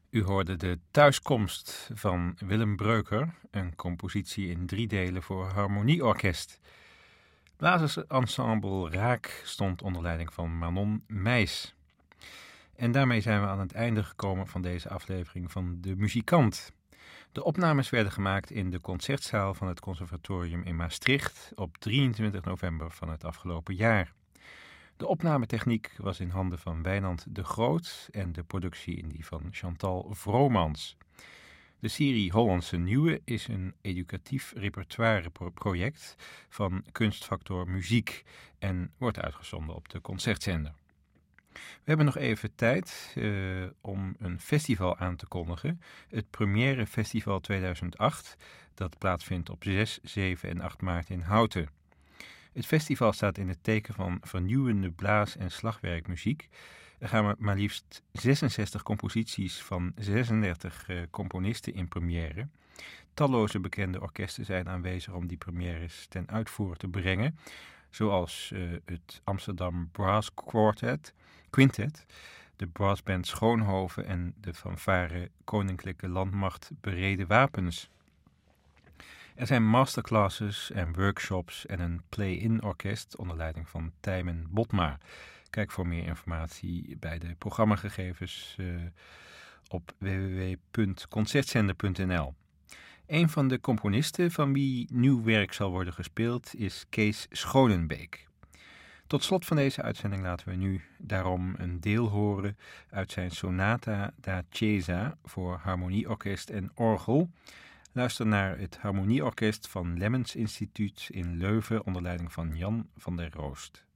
U hoorde de thuiskomst van Willem Breuker, een compositie in 3 delen voor harmonieorkest. Blazersensemble Raak stond onder leiding van Manon Meijs. En daarmee zijn we aan het einde gekomen van deze aflevering van De Muzikant. De opnames werden gemaakt in de concertzaal van het Conservatorium in Maastricht op 23 november van het afgelopen jaar. De opnametechniek was in handen van Wijnand de Groot en de productie in die van Chantal Vromans. De serie Hollandse Nieuwe is een educatief repertoireproject van Kunstfactor Muziek en wordt uitgezonden op de Concertzender. We hebben nog even tijd om een festival aan te kondigen. Het Première Festival 2008, dat plaatsvindt op 6, 7 en 8 maart in Houten. Het festival staat in het teken van vernieuwende blaas- en slagwerkmuziek. Er gaan maar liefst 66 composities van 36 componisten in première. Talloze bekende orkesten zijn aanwezig om die premières ten uitvoer te brengen. Zoals het Amsterdam Brass Quintet, de brassband Schoonhoven en de fanfare Koninklijke Landmacht Bereden Wapens. Er zijn masterclasses en workshops en een play-in orkest onder leiding van Tijmen Botma. Kijk voor meer informatie bij de programmagegevens op www.concertzender.nl. Een van de componisten van wie nieuw werk zal worden gespeeld is Kees Schoonenbeek. Tot slot van deze uitzending laten we nu daarom een deel horen uit zijn Sonata da Chiesa voor harmonieorkest en orgel. Luister naar het harmonieorkest van Lemmens Instituut in Leuven onder leiding van Jan van der Roost.